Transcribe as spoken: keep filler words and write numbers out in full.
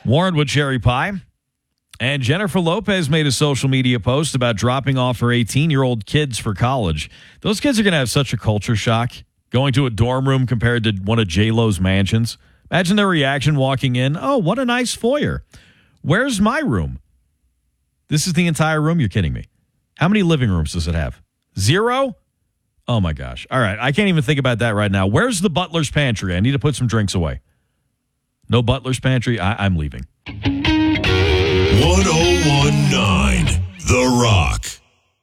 Warren with cherry pie. And Jennifer Lopez made a social media post about dropping off her eighteen-year-old kids for college. Those kids are going to have such a culture shock going to a dorm room compared to one of J-Lo's mansions. Imagine their reaction walking in. Oh, what a nice foyer. Where's my room? This is the entire room? You're kidding me. How many living rooms does it have? Zero? Oh, my gosh. All right. I can't even think about that right now. Where's the butler's pantry? I need to put some drinks away. No butler's pantry? I- I'm leaving. one oh one point nine The Rock.